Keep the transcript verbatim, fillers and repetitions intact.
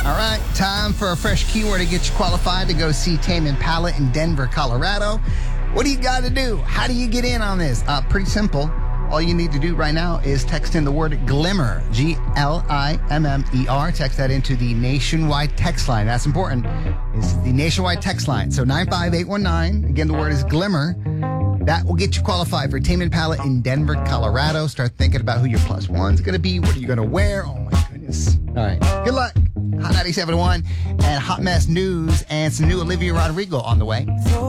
All right, time for a fresh keyword to get you qualified to go see Tame Impala in Denver, Colorado. What do you got to do? How do you get in on this? Uh, pretty simple. All you need to do right now is text in the word Glimmer, G L I M M E R. Text that into the nationwide text line. That's important. It's the nationwide text line. So nine five eight one nine. Again, the word is Glimmer. That will get you qualified for Tame Impala in Denver, Colorado. Start thinking about who your plus one's going to be. What are you going to wear? Oh, my goodness. All right. Good luck. Hot ninety-seven point one and Hot Mess News and some new Olivia Rodrigo on the way.